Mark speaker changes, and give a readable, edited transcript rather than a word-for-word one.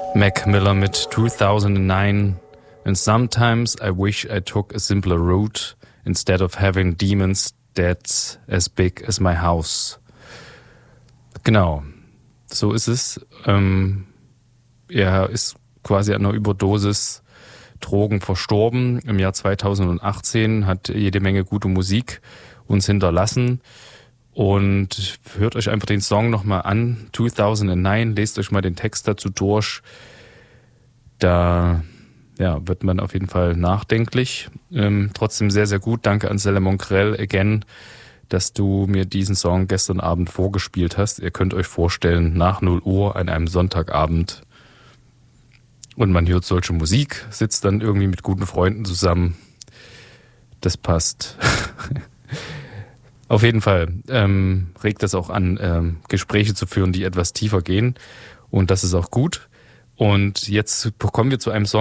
Speaker 1: Mac Miller mit 2009. And sometimes I wish I took a simpler route instead of having demons that's as big as my house. Genau, so ist es. Er ist quasi an einer Überdosis Drogen verstorben im Jahr 2018, hat jede Menge gute Musik uns hinterlassen. Und hört euch einfach den Song nochmal an, 2009, lest euch mal den Text dazu durch. Da wird man auf jeden Fall nachdenklich. Trotzdem sehr, sehr gut. Danke an Celle Mongrel again, dass du mir diesen Song gestern Abend vorgespielt hast. Ihr könnt euch vorstellen, nach 0 Uhr an einem Sonntagabend und man hört solche Musik, sitzt dann irgendwie mit guten Freunden zusammen. Das passt. Auf jeden Fall regt das auch an, Gespräche zu führen, die etwas tiefer gehen. Und das ist auch gut. Und jetzt kommen wir zu einem Song,